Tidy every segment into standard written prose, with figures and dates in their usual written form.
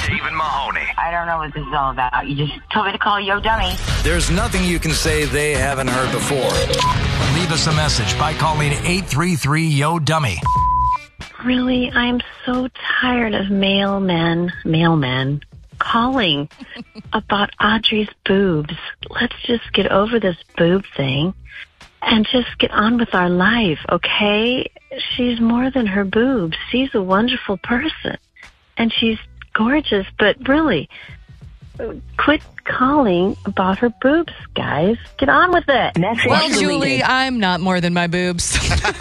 Dave and Mahoney. I don't know what this is all about. You just told me to call Yo Dummy. There's nothing you can say they haven't heard before. Leave us a message by calling 833-YO-DUMMY. Really, I'm so tired of mailmen calling about Audrey's boobs. Let's just get over this boob thing and just get on with our life, okay? She's more than her boobs. She's a wonderful person, and she's gorgeous, but really, quit calling about her boobs, guys. Get on with it. Well, Julie, I'm not more than my boobs.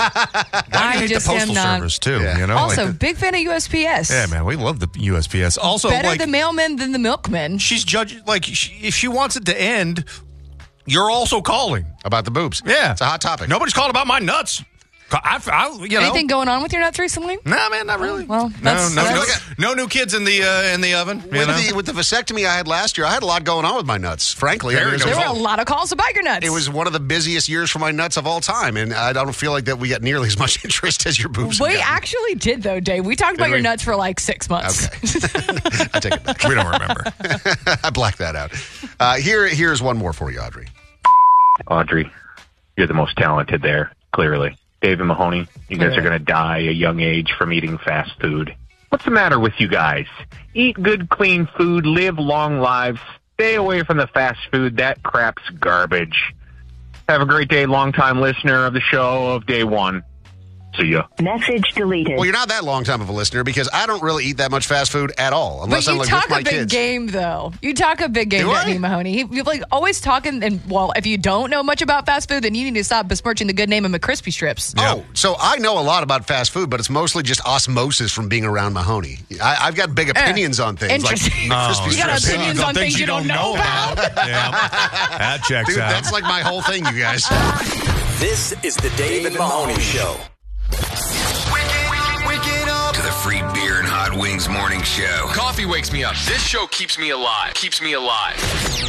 I just the Postal am not. Service, too. Yeah. You know? Also, like big fan of USPS. yeah, man, we love the USPS. Also, Better like, the mailman than the milkman. she's judging, like, if she wants it to end, you're also calling. About the boobs. Yeah. It's a hot topic. Nobody's called about my nuts. You know. Anything going on with your nuts recently? Nah, man, not really. Well, that's- no new kids in the oven. With the vasectomy I had last year, I had a lot going on with my nuts, frankly. There There were a lot of calls about your nuts. It was one of the busiest years for my nuts of all time, and I don't feel like that we got nearly as much interest as your boobs. We actually did, though, Dave. We talked about your nuts for like 6 months. Okay. I take it back. We don't remember. I blacked that out. Here's one more for you, Audrey. Audrey, you're the most talented there, clearly. Dave and Mahoney, you guys are going to die a young age from eating fast food. What's the matter with you guys? Eat good, clean food, live long lives, stay away from the fast food. That crap's garbage. Have a great day, longtime listener of the show of day one. See ya. Message deleted. Well, you're not that long time of a listener because I don't really eat that much fast food at all, unless But I'm you like talk with my a big kids. game, though. You talk a big game, Do I? don't you, Mahoney? You're like always talking, and well, if you don't know much about fast food, then you need to stop besmirching the good name of McCrispy strips. Oh, so I know a lot about fast food, but it's mostly just osmosis from being around Mahoney. I've got big opinions on things. Like Interesting. Crispy You got strips. opinions on things you don't know about? Yeah, that checks Dude, out. that's like my whole thing, you guys. This is the Dave and Mahoney Show. Waking up to the free beer and hot wings morning show. Coffee wakes me up. This show keeps me alive.